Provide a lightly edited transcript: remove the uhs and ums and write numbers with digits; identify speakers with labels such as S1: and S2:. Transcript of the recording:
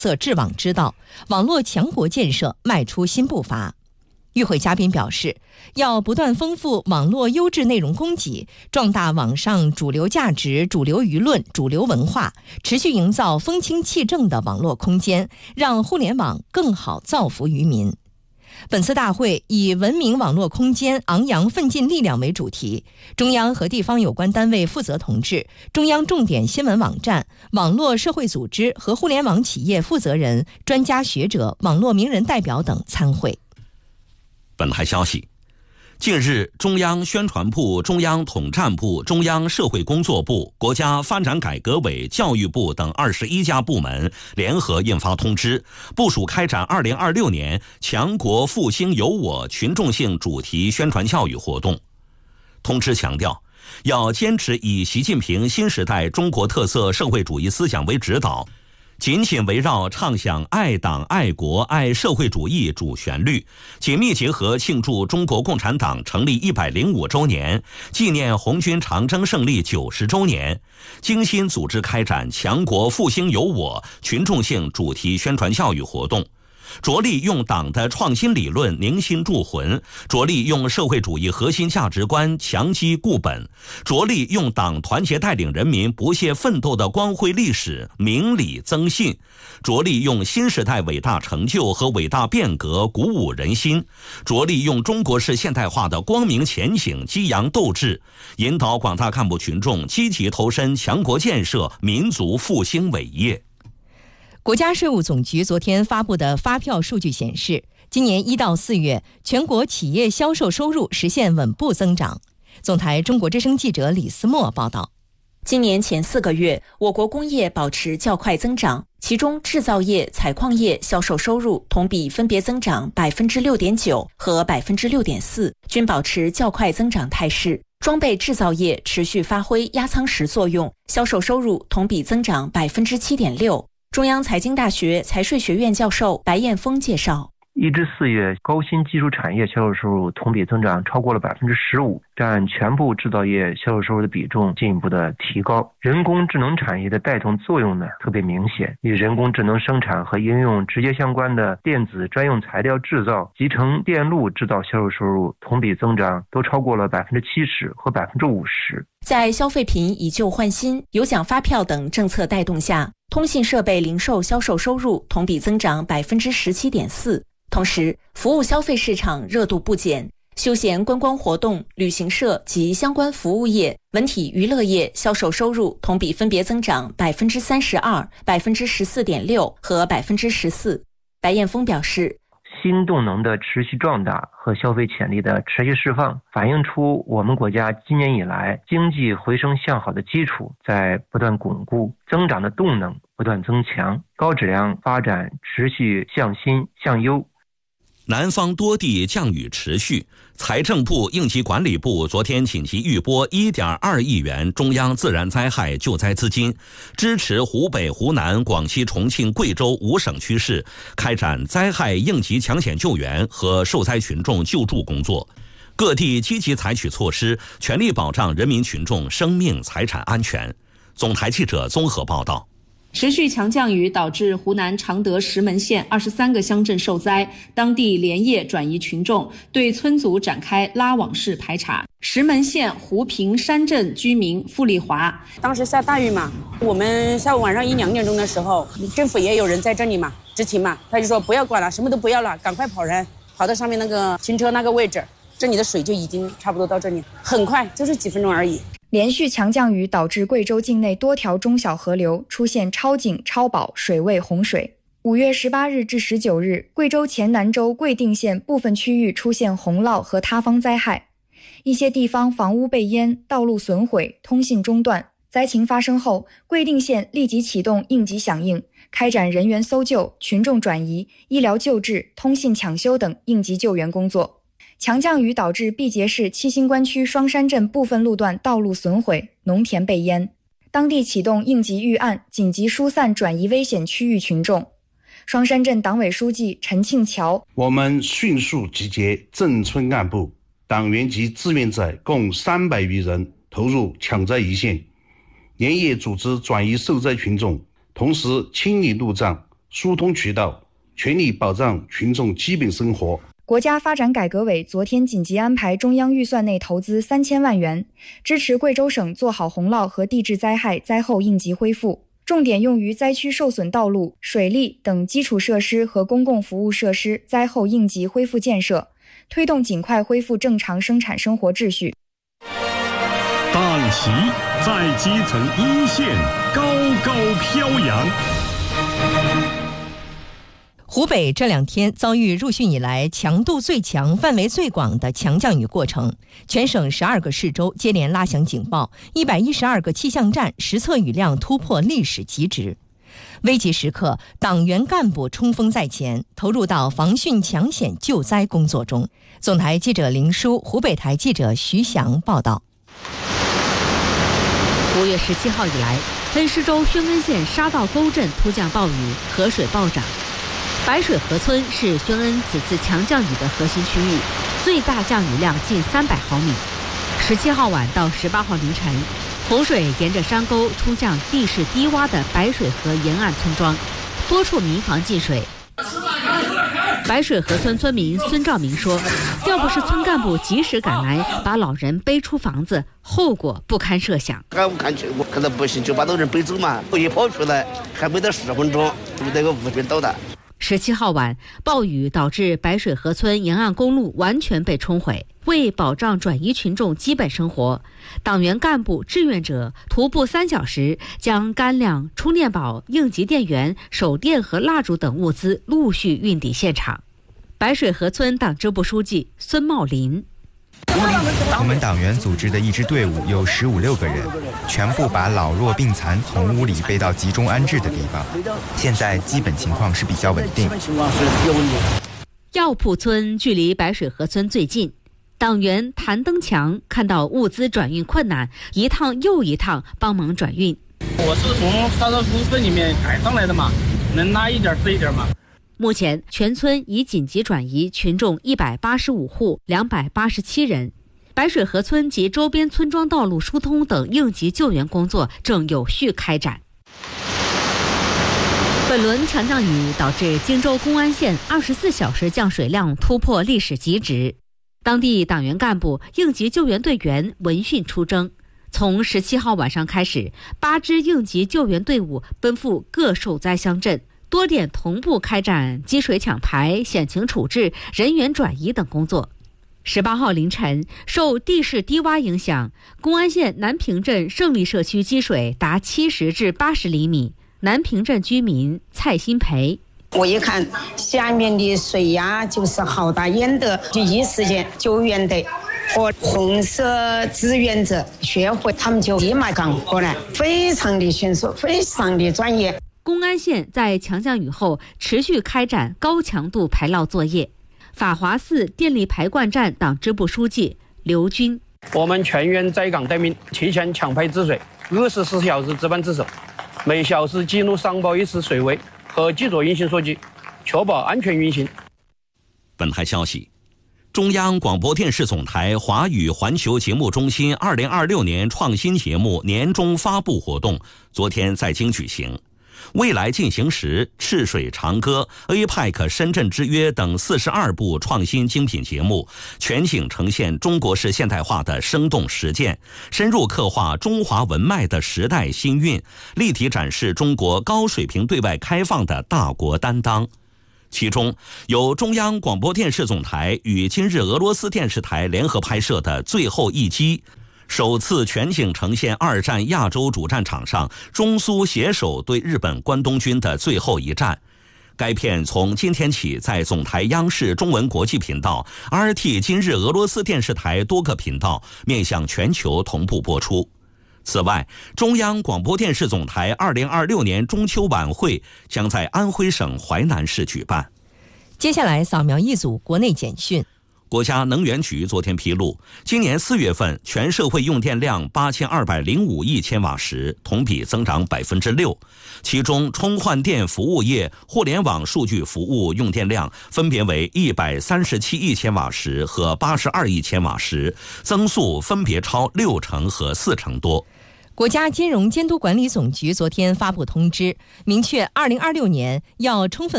S1: 策治网之道，网络强国建设迈出新步伐。与会嘉宾表示，要不断丰富网络优质内容供给，壮大网上主流价值、主流舆论、主流文化，持续营造风清气正的网络空间，让互联网更好造福于民。本次大会以文明网络空间昂扬奋进力量为主题，中央和地方有关单位负责同志、中央重点新闻网站、网络社会组织和互联网企业负责人、专家学者、网络名人代表等参会。
S2: 本台消息，近日，中央宣传部、中央统战部、中央社会工作部、国家发展改革委、教育部等21家部门联合印发通知，部署开展2026年强国复兴有我群众性主题宣传教育活动。通知强调，要坚持以习近平新时代中国特色社会主义思想为指导，紧紧围绕唱响爱党爱国爱社会主义主旋律，紧密结合庆祝中国共产党成立105周年，纪念红军长征胜利90周年，精心组织开展强国复兴有我群众性主题宣传教育活动，着力用党的创新理论凝心铸魂，着力用社会主义核心价值观强基固本，着力用党团结带领人民不懈奋斗的光辉历史明理增信，着力用新时代伟大成就和伟大变革鼓舞人心，着力用中国式现代化的光明前景激扬斗志，引导广大干部群众积极投身强国建设、民族复兴伟业。
S1: 国家税务总局昨天发布的发票数据显示，今年1到4月，全国企业销售收入实现稳步增长。总台中国之声记者李思墨报道。
S3: 今年前4个月，我国工业保持较快增长，其中制造业、采矿业销售收入同比分别增长 6.9% 和 6.4%， 均保持较快增长态势。装备制造业持续发挥压舱石作用，销售收入同比增长 7.6%。中央财经大学财税学院教授白彦峰介绍
S4: ，1至4月，高新技术产业销售收入同比增长超过了 15%， 占全部制造业销售收入的比重进一步的提高。人工智能产业的带动作用呢特别明显，与人工智能生产和应用直接相关的电子专用材料制造、集成电路制造销售收入同比增长都超过了 70% 和 50%。
S3: 在消费品以旧换新、有奖发票等政策带动下，通信设备零售销售收入同比增长 17.4%。同时，服务消费市场热度不减，休闲观光活动、旅行社及相关服务业、文体娱乐业销售收入同比分别增长 32%、14.6% 和 14%。白彦峰表示，
S4: 新动能的持续壮大和消费潜力的持续释放，反映出我们国家今年以来经济回升向好的基础在不断巩固，增长的动能不断增强，高质量发展持续向新向优。
S2: 南方多地降雨持续，财政部、应急管理部昨天紧急预拨 1.2 亿元中央自然灾害救灾资金，支持湖北、湖南、广西、重庆、贵州5省区市开展灾害应急抢险救援和受灾群众救助工作。各地积极采取措施，全力保障人民群众生命财产安全。总台记者综合报道。
S5: 持续强降雨导致湖南常德石门县23个乡镇受灾，当地连夜转移群众，对村组展开拉网式排查。石门县湖平山镇居民付丽华，
S6: 当时下大雨嘛，我们下午晚上1、2点钟的时候，政府也有人在这里嘛，执勤嘛，他就说不要管了，什么都不要了，赶快跑人，跑到上面那个停车那个位置，这里的水就已经差不多到这里，很快，就是几分钟而已。
S7: 连续强降雨导致贵州境内多条中小河流出现超警、超保、水位洪水。5月18日至19日，贵州黔南州贵定县部分区域出现洪涝和塌方灾害，一些地方房屋被淹，道路损毁，通信中断。灾情发生后，贵定县立即启动应急响应，开展人员搜救、群众转移、医疗救治、通信抢修等应急救援工作。强降雨导致毕节市七星关区双山镇部分路段道路损毁，农田被淹，当地启动应急预案，紧急疏散转移危险区域群众。双山镇党委书记陈庆桥，
S8: 我们迅速集结镇村干部、党员及志愿者共300余人投入抢灾一线，连夜组织转移受灾群众，同时清理路障， 疏通渠道，全力保障群众基本生活。
S7: 国家发展改革委昨天紧急安排中央预算内投资3000万元，支持贵州省做好洪涝和地质灾害灾后应急恢复，重点用于灾区受损道路、水利等基础设施和公共服务设施灾后应急恢复建设，推动尽快恢复正常生产生活秩序。
S9: 党旗在基层一线高高飘扬。
S1: 湖北这2天遭遇入汛以来强度最强、范围最广的强降雨过程，全省12个市州接连拉响警报，112个气象站实测雨量突破历史极值。危急时刻，党员干部冲锋在前，投入到防汛抢险救灾工作中。总台记者林舒，湖北台记者徐翔报道。
S10: 5月17号以来，恩施州宣恩县沙道沟镇突降暴雨，河水暴涨。白水河村是宣恩此次强降雨的核心区域，最大降雨量近300毫米。17号晚到18号凌晨，洪水沿着山沟冲向地势低洼的白水河沿岸村庄，多处民房进水。白水河村村民孙兆明说，要不是村干部及时赶来把老人背出房子，后果不堪设想。
S11: 我看去，我看到不行就把老人背走嘛，我一跑出来还没到10分钟，就那个雾被倒的。
S10: 17号晚，暴雨导致白水河村沿岸公路完全被冲毁。为保障转移群众基本生活，党员干部、志愿者徒步3小时，将干粮、充电宝、应急电源、手电和蜡烛等物资陆续运抵现场。白水河村党支部书记孙茂林。
S12: 我们党员组织的一支队伍有15、16个人，全部把老弱病残从屋里背到集中安置的地方。现在基本情况是比较稳定。
S10: 药铺村距离白水河村最近，党员谭登强看到物资转运困难，一趟又一趟帮忙转运。
S13: 我是从沙道沟村里面赶上来的嘛，能拉一点是一点嘛。
S10: 目前全村已紧急转移群众185户287人，白水河村及周边村庄道路疏通等应急救援工作正有序开展。本轮强降雨导致荆州公安县24小时降水量突破历史极值，当地党员干部、应急救援队员闻讯出征。从17号晚上开始，8支应急救援队伍奔赴各受灾乡镇，多点同步开展积水抢排、险情处置、人员转移等工作。18号凌晨，受地势低洼影响，公安县南平镇胜利社区积水达70至80厘米。南平镇居民蔡新培，
S14: 我一看下面的水压就是好大烟的，第一时间救援队和红色志愿者学会，他们就立马赶过来，非常的迅速，非常的专业。
S10: 公安县在强降雨后持续开展高强度排涝作业。法华寺电力排灌站党支部书记刘军，
S13: 我们全员在岗待命，提前抢排治水，24小时值班值守，每小时记录上报一次水位和记者运行数据，确保安全运行。
S2: 本台消息，中央广播电视总台华语环球节目中心2026年创新节目年终发布活动昨天在京举行。未来进行时、赤水长歌、APEC 深圳之约等42部创新精品节目，全景呈现中国式现代化的生动实践，深入刻画中华文脉的时代新韵，立体展示中国高水平对外开放的大国担当。其中由中央广播电视总台与今日俄罗斯电视台联合拍摄的《最后一击》，首次全景呈现2战亚洲主战场上中苏携手对日本关东军的最后一战。该片从今天起在总台央视中文国际频道、RT 今日俄罗斯电视台多个频道面向全球同步播出。此外，中央广播电视总台2026年中秋晚会将在安徽省淮南市举办。
S1: 接下来扫描一组国内简讯。
S2: 国家能源局昨天披露，今年4月份全社会用电量8205亿千瓦时，同比增长6%。其中，充换电服务业、互联网数据服务用电量分别为137亿千瓦时和82亿千瓦时，增速分别超60%和40%多。
S1: 国家金融监督管理总局昨天发布通知，明确2026年要充分